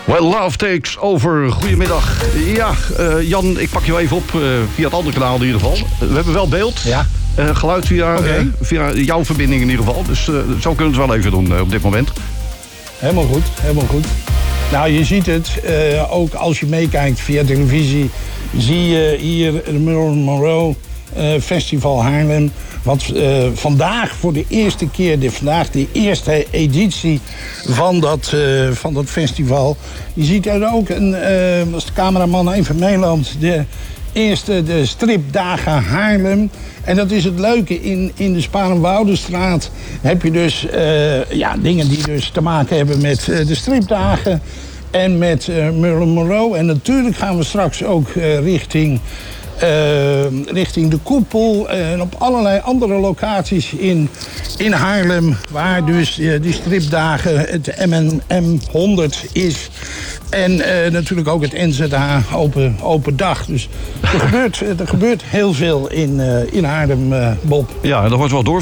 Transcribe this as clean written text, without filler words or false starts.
Well, Love Takes Over. Goedemiddag. Ja, Jan, ik pak je even op via het andere kanaal in ieder geval. We hebben wel beeld. Ja. Geluid via jouw verbinding in ieder geval. Dus zo kunnen we het wel even doen op dit moment. Helemaal goed, helemaal goed. Nou, je ziet het, ook als je meekijkt via televisie, zie je hier het Marilyn Monroe Festival Haarlem. Wat vandaag voor de eerste keer, vandaag de eerste editie van dat festival. Je ziet er ook, als de cameraman even meeloopt, de stripdagen Haarlem. En dat is het leuke, in de Sparenwoudestraat heb je dus dingen die dus te maken hebben met de stripdagen en met Marilyn Monroe. En natuurlijk gaan we straks ook richting de Koepel en op allerlei andere locaties in Haarlem, waar dus die stripdagen, het MNM 100 is. En natuurlijk ook het NZH open dag. Dus er gebeurt heel veel in Haarlem, Bob. Ja, en er wordt wel